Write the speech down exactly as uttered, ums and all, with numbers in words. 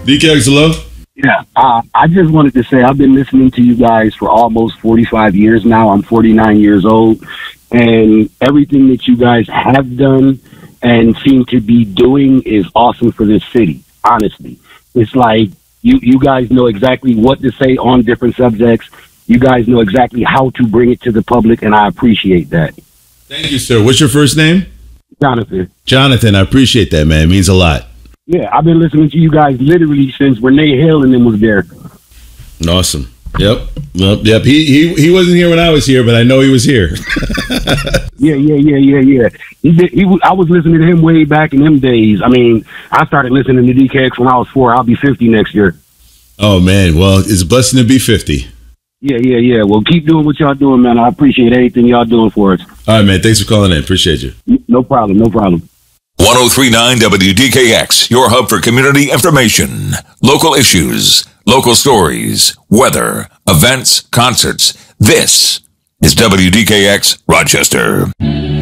D K X, hello? Yeah, uh, I just wanted to say I've been listening to you guys for almost forty-five years now. I'm forty-nine years old, and everything that you guys have done and seem to be doing is awesome for this city, honestly. It's like you, you guys know exactly what to say on different subjects. You guys know exactly how to bring it to the public, and I appreciate that. Thank you, sir. What's your first name? Jonathan. Jonathan, I appreciate that, man. It means a lot. Yeah, I've been listening to you guys literally since Renee Hill and them was there. Awesome. Yep. Well, yep. He he he wasn't here when I was here, but I know he was here. yeah, yeah, yeah, yeah, yeah. He did. He. I was listening to him way back in them days. I mean, I started listening to D K X when I was four. I'll be fifty next year. Oh man, well, it's a blessing to be fifty. Yeah, yeah, yeah. Well, keep doing what y'all doing, man. I appreciate everything y'all doing for us. All right, man. Thanks for calling in. Appreciate you. No problem. No problem. one oh three point nine W D K X, your hub for community information, local issues, local stories, weather, events, concerts. This is W D K X Rochester.